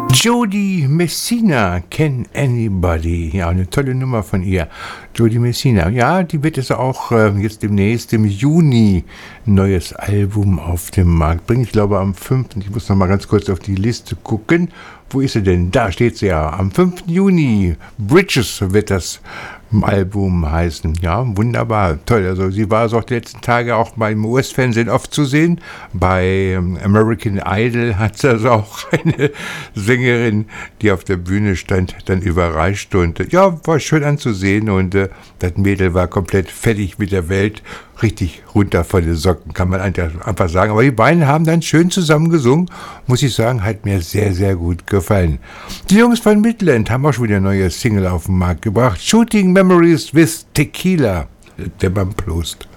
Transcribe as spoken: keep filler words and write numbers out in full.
Jody Messina, Can Anybody? Ja, eine tolle Nummer von ihr. Jody Messina, ja, die wird es auch äh, jetzt demnächst im Juni ein neues Album auf den Markt bringen. Ich glaube am fünften Ich muss noch mal ganz kurz auf die Liste gucken. Wo ist sie denn? Da steht sie ja. Am fünften Juni. Bridges wird das Album heißen. Ja, wunderbar, toll. Also sie war so auch die letzten Tage auch beim U S-Fernsehen oft zu sehen. Bei American Idol hat sie also auch eine Sängerin, die auf der Bühne stand, dann überrascht. Und ja, war schön anzusehen. Und äh, das Mädel war komplett fertig mit der Welt. Richtig runter von den Socken, kann man einfach sagen. Aber die beiden haben dann schön zusammen gesungen. Muss ich sagen, hat mir sehr, sehr gut gefallen. Die Jungs von Midland haben auch schon wieder eine neue Single auf den Markt gebracht. Shooting Memories with Tequila. Der Bam Prost.